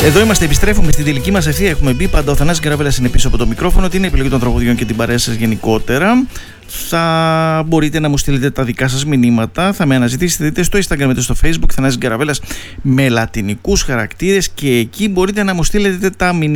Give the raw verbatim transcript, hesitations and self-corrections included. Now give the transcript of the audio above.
Εδώ είμαστε, επιστρέφουμε στην τελική μας ευθεία. Έχουμε μπει. Πάντα ο Θανάσης Γκαραβέλας είναι πίσω από το μικρόφωνο. Την επιλογή των τραγουδιών και την παρέα σας γενικότερα. Θα μπορείτε να μου στείλετε τα δικά σας μηνύματα. Θα με αναζητήσετε είτε στο Instagram είτε στο Facebook. Θανάσης Γκαραβέλας με λατινικούς χαρακτήρες. Και εκεί μπορείτε να μου στείλετε τα μηνύματα.